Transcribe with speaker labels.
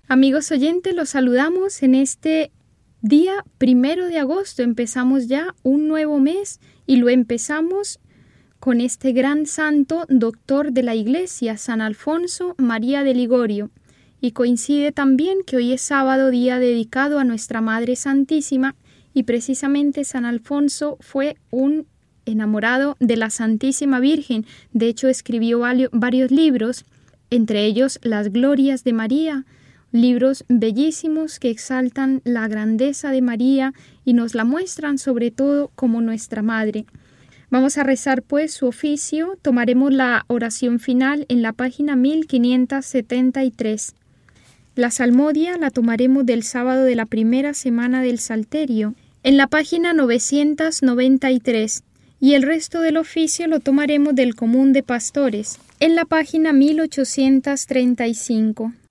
Speaker 1: Amigos oyentes, los saludamos en este día 1 de agosto. Empezamos ya un nuevo mes y lo empezamos con este gran santo doctor de la Iglesia, San Alfonso María de Ligorio. Y coincide también que hoy es sábado, día dedicado a nuestra Madre Santísima, y precisamente San Alfonso fue un enamorado de la Santísima Virgen. De hecho, escribió varios libros, entre ellos Las Glorias de María, libros bellísimos que exaltan la grandeza de María y nos la muestran sobre todo como nuestra Madre. Vamos a rezar pues su oficio. Tomaremos la oración final en la página 1573. La salmodia la tomaremos del sábado de la primera semana del Salterio, en la página 993, y el resto del oficio lo tomaremos del Común de Pastores, en la página 1835.